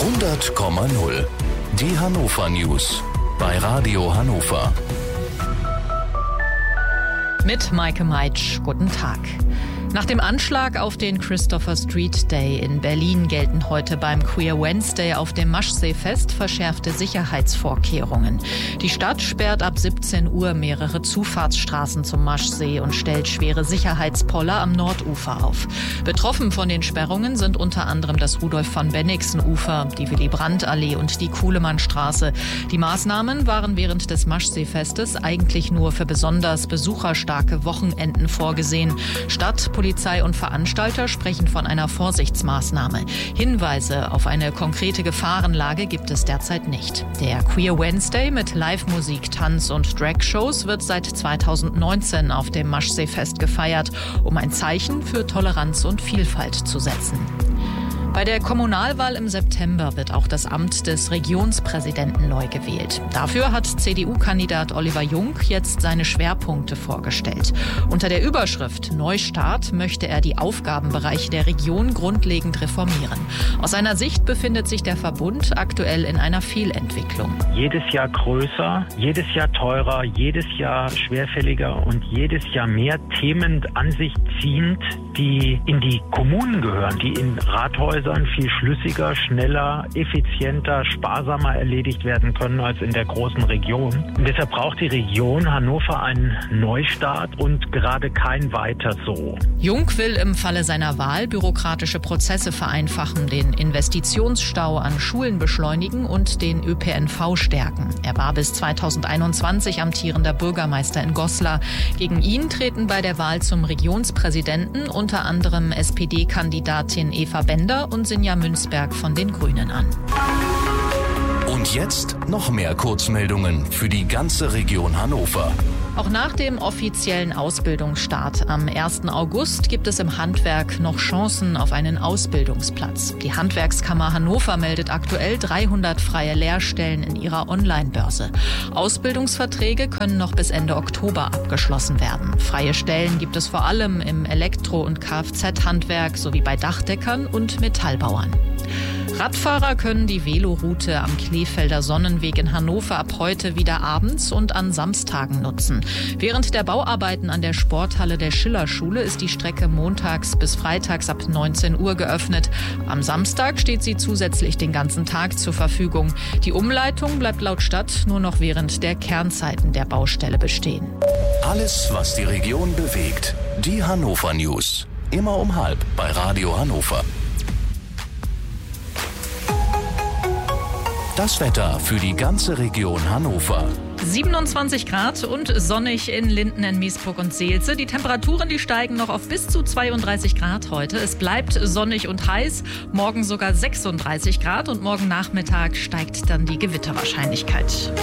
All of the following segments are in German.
100,0. Die Hannover News bei Radio Hannover. Mit Maike Meitsch, guten Tag. Nach dem Anschlag auf den Christopher Street Day in Berlin gelten heute beim Queer Wednesday auf dem Maschsee-Fest verschärfte Sicherheitsvorkehrungen. Die Stadt sperrt ab 17 Uhr mehrere Zufahrtsstraßen zum Maschsee und stellt schwere Sicherheitspoller am Nordufer auf. Betroffen von den Sperrungen sind unter anderem das Rudolf-von-Bennigsen-Ufer, die Willy-Brandt-Allee und die Kuhlemannstraße. Die Maßnahmen waren während des Maschsee-Festes eigentlich nur für besonders besucherstarke Wochenenden vorgesehen. Stadt, Polizei und Veranstalter sprechen von einer Vorsichtsmaßnahme. Hinweise auf eine konkrete Gefahrenlage gibt es derzeit nicht. Der Queer Wednesday mit Live-Musik, Tanz und Drag-Shows wird seit 2019 auf dem Maschsee-Fest gefeiert, um ein Zeichen für Toleranz und Vielfalt zu setzen. Bei der Kommunalwahl im September wird auch das Amt des Regionspräsidenten neu gewählt. Dafür hat CDU-Kandidat Oliver Jung jetzt seine Schwerpunkte vorgestellt. Unter der Überschrift Neustart möchte er die Aufgabenbereiche der Region grundlegend reformieren. Aus seiner Sicht befindet sich der Verbund aktuell in einer Fehlentwicklung. Jedes Jahr größer, jedes Jahr teurer, jedes Jahr schwerfälliger und jedes Jahr mehr Themen an sich ziehend, die in die Kommunen gehören, die in Rathäusern viel schlüssiger, schneller, effizienter, sparsamer erledigt werden können als in der großen Region. Und deshalb braucht die Region Hannover einen Neustart und gerade kein weiter so. Jung will im Falle seiner Wahl bürokratische Prozesse vereinfachen, den Investitionsstau an Schulen beschleunigen und den ÖPNV stärken. Er war bis 2021 amtierender Bürgermeister in Goslar. Gegen ihn treten bei der Wahl zum Regionspräsidenten unter anderem SPD-Kandidatin Eva Bender und Sinja Münzberg von den Grünen an. Und jetzt noch mehr Kurzmeldungen für die ganze Region Hannover. Auch nach dem offiziellen Ausbildungsstart am 1. August gibt es im Handwerk noch Chancen auf einen Ausbildungsplatz. Die Handwerkskammer Hannover meldet aktuell 300 freie Lehrstellen in ihrer Online-Börse. Ausbildungsverträge können noch bis Ende Oktober abgeschlossen werden. Freie Stellen gibt es vor allem im Elektro- und Kfz-Handwerk sowie bei Dachdeckern und Metallbauern. Radfahrer können die Veloroute am Kleefelder Sonnenweg in Hannover ab heute wieder abends und an Samstagen nutzen. Während der Bauarbeiten an der Sporthalle der Schillerschule ist die Strecke montags bis freitags ab 19 Uhr geöffnet. Am Samstag steht sie zusätzlich den ganzen Tag zur Verfügung. Die Umleitung bleibt laut Stadt nur noch während der Kernzeiten der Baustelle bestehen. Alles, was die Region bewegt. Die Hannover News. Immer um 12:30 bei Radio Hannover. Das Wetter für die ganze Region Hannover. 27 Grad und sonnig in Linden, in Miesburg und Seelze. Die Temperaturen, die steigen noch auf bis zu 32 Grad heute. Es bleibt sonnig und heiß. Morgen sogar 36 Grad und morgen Nachmittag steigt dann die Gewitterwahrscheinlichkeit.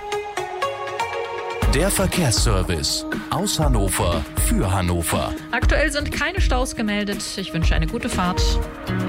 Der Verkehrsservice aus Hannover für Hannover. Aktuell sind keine Staus gemeldet. Ich wünsche eine gute Fahrt.